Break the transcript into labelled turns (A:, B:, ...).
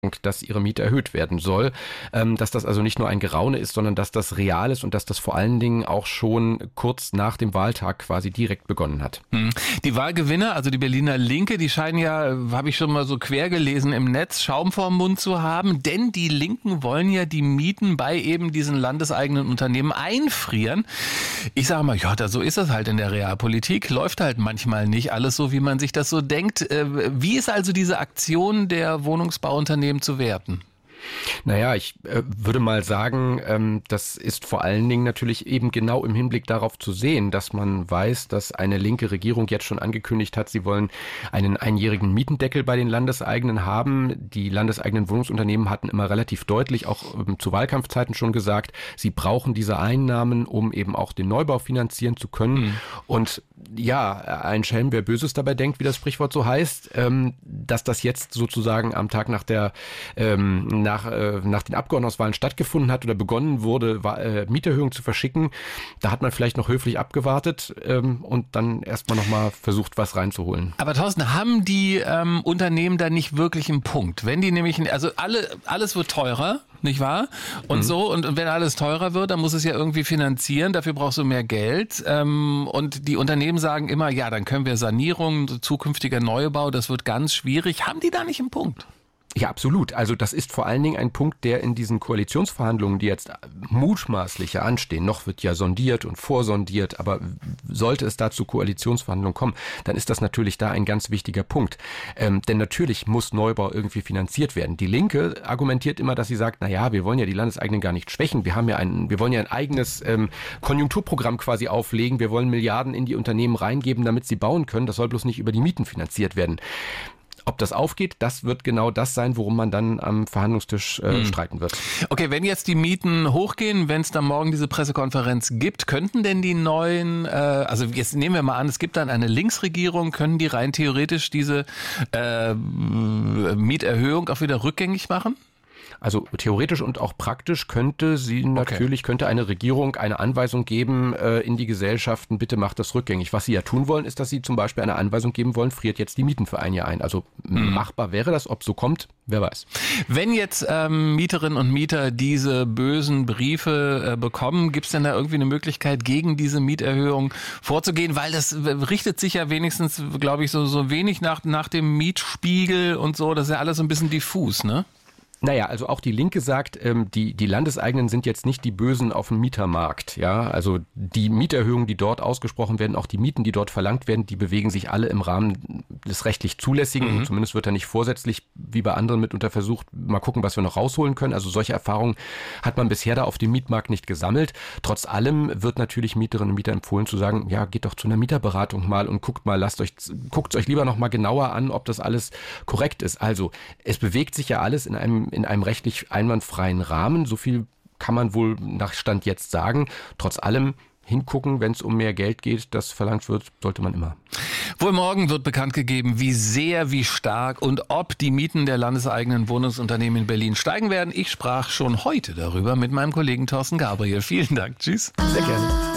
A: dass ihre Miete erhöht werden soll, dass das also nicht nur ein Geraune ist, sondern dass das real ist und dass das vor allen Dingen auch schon kurz nach dem Wahltag quasi direkt begonnen hat.
B: Die Wahlgewinner, also die Berliner Linke, die scheinen ja, habe ich schon mal so quer gelesen im Netz, Schaum vorm Mund zu haben, denn die Linken wollen ja die Mieten bei eben diesen landeseigenen Unternehmen einfrieren. Ich sage mal, ja, so ist das halt in der Realpolitik, läuft halt manchmal nicht alles so, wie man sich das so denkt. Wie ist also diese Aktion der Wohnungsbauunternehmen zu werten?
A: Naja, ich würde mal sagen, das ist vor allen Dingen natürlich eben genau im Hinblick darauf zu sehen, dass man weiß, dass eine linke Regierung jetzt schon angekündigt hat, sie wollen einen einjährigen Mietendeckel bei den Landeseigenen haben. Die landeseigenen Wohnungsunternehmen hatten immer relativ deutlich, auch zu Wahlkampfzeiten schon gesagt, sie brauchen diese Einnahmen, um eben auch den Neubau finanzieren zu können. Und ja, ein Schelm, wer Böses dabei denkt, wie das Sprichwort so heißt, dass das jetzt sozusagen am Tag nach den Abgeordnetenwahlen stattgefunden hat oder begonnen wurde, Mieterhöhungen zu verschicken. Da hat man vielleicht noch höflich abgewartet und dann erstmal nochmal versucht, was reinzuholen.
B: Aber Thorsten, haben die Unternehmen da nicht wirklich einen Punkt? Wenn die nämlich, also alles wird teurer, nicht wahr? Und so, und wenn alles teurer wird, dann muss es ja irgendwie finanzieren, dafür brauchst du mehr Geld. Und die Unternehmen sagen immer, ja, dann können wir Sanierung, zukünftiger Neubau, das wird ganz schwierig. Haben die da nicht einen Punkt?
A: Ja, absolut. Also das ist vor allen Dingen ein Punkt, der in diesen Koalitionsverhandlungen, die jetzt mutmaßlich ja anstehen, noch wird ja sondiert und vorsondiert, aber sollte es da zu Koalitionsverhandlungen kommen, dann ist das natürlich da ein ganz wichtiger Punkt. Denn natürlich muss Neubau irgendwie finanziert werden. Die Linke argumentiert immer, dass sie sagt, naja, wir wollen ja die Landeseigenen gar nicht schwächen. Wir wollen ja ein eigenes Konjunkturprogramm quasi auflegen. Wir wollen Milliarden in die Unternehmen reingeben, damit sie bauen können. Das soll bloß nicht über die Mieten finanziert werden. Ob das aufgeht, das wird genau das sein, worum man dann am Verhandlungstisch streiten wird.
B: Okay, wenn jetzt die Mieten hochgehen, wenn es dann morgen diese Pressekonferenz gibt, könnten denn die neuen, also jetzt nehmen wir mal an, es gibt dann eine Linksregierung, können die rein theoretisch diese Mieterhöhung auch wieder rückgängig machen?
A: Also theoretisch und auch praktisch könnte eine Regierung eine Anweisung geben in die Gesellschaften, bitte macht das rückgängig. Was sie ja tun wollen, ist, dass sie zum Beispiel eine Anweisung geben wollen, friert jetzt die Mieten für ein Jahr ein. Also machbar wäre das, ob so kommt, wer weiß.
B: Wenn jetzt Mieterinnen und Mieter diese bösen Briefe bekommen, gibt es denn da irgendwie eine Möglichkeit, gegen diese Mieterhöhung vorzugehen? Weil das richtet sich ja wenigstens, glaube ich, so wenig nach dem Mietspiegel und so. Das ist ja alles so ein bisschen diffus, ne?
A: Naja, also auch die Linke sagt, die Landeseigenen sind jetzt nicht die Bösen auf dem Mietermarkt. Ja, also die Mieterhöhungen, die dort ausgesprochen werden, auch die Mieten, die dort verlangt werden, die bewegen sich alle im Rahmen des rechtlich Zulässigen. Zumindest wird da nicht vorsätzlich, wie bei anderen mitunter versucht, mal gucken, was wir noch rausholen können. Also solche Erfahrungen hat man bisher da auf dem Mietmarkt nicht gesammelt. Trotz allem wird natürlich Mieterinnen und Mieter empfohlen zu sagen, ja, geht doch zu einer Mieterberatung mal und guckt es euch lieber noch mal genauer an, ob das alles korrekt ist. Also es bewegt sich ja alles in einem rechtlich einwandfreien Rahmen. So viel kann man wohl nach Stand jetzt sagen. Trotz allem hingucken, wenn es um mehr Geld geht, das verlangt wird, sollte man immer.
B: Wohl morgen wird bekannt gegeben, wie sehr, wie stark und ob die Mieten der landeseigenen Wohnungsunternehmen in Berlin steigen werden. Ich sprach schon heute darüber mit meinem Kollegen Thorsten Gabriel. Vielen Dank. Tschüss.
A: Sehr gerne.